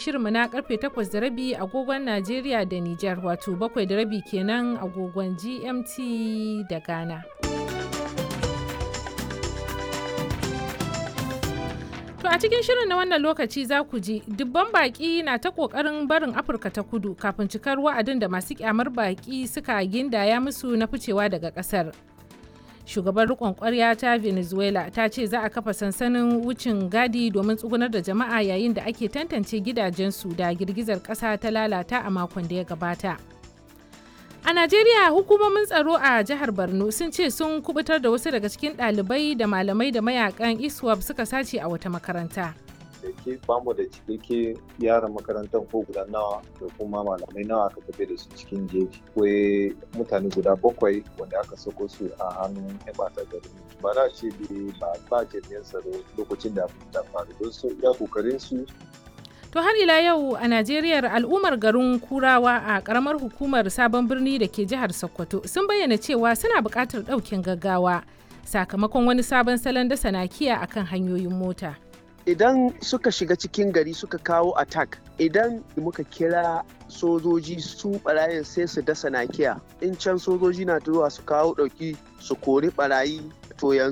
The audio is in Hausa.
shirinmu na karfe 8:30 agogon Najeriya da Nijar, wato 7:30 kenan agogon GMT da Ghana. To a cikin shirin na wannan lokaci za ku ji dubban baƙi na ta ƙoƙarin barin Afirka ta Kudu kafin cikar wa'adin da masu ƙyamar baƙi suka gindaya musu na ficewa daga ƙasar. Shugaban riƙon ƙwarya ta Venezuela ta ce za a kafa sansanin wucin gadi domin tsugunar da jama'a yayin da ake tantance gidajensu da girgizar ƙasa ta lalata a makon da ya gabata. A Najeriya, hukumomin tsaro a jihar Borno sun ce sun kubutar da wasu daga cikin ɗalibai da malamai da mayakan ISWAP suka sace a wata makaranta. Da ke bamu da cikakke yaran makarantar ko guda nawa da kuma malamai nawa aka tafi da su cikin jeji. Akwai mutane guda 7 wanda aka sako su a hannun yan ɓata gari. Ba za a ce ba jami'an tsaro lokacin da abin ta faru don su iya kokarin su. To har ila yau a Najeriya al'ummar garin Kurawa a karamar hukumar Sabon Birni da ke jihar Sokoto sun bayyana cewa suna buƙatar ɗaukin gaggawa sakamakon wani sabon salon dasa nakiya akan hanyoyin mota. Idan suka shiga cikin gari suka kawo attack, idan muka kira sojoji su barayin sai su dasa nakiya, in can sojoji na zuwa su kawo ɗauki su kori barayi to yanzu